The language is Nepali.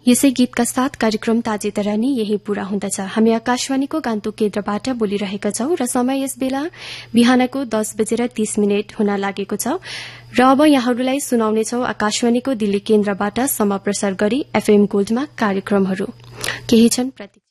यसै गीतका साथ कार्यक्रम ताजेतरानी यही पूरा हुँदछ। हामी आकाशवाणीको गान्तोक केन्द्रबाट बोलिरहेका छौं र समय यस बेला बिहानको 10:30 हुन लागेको छ र अब यहाँहरूलाई सुनाउनेछौ आकाशवाणीको दिल्ली केन्द्रबाट समप्रसार गरी एफएम गोल्डमा कार्यक्रमहरू। केही छन्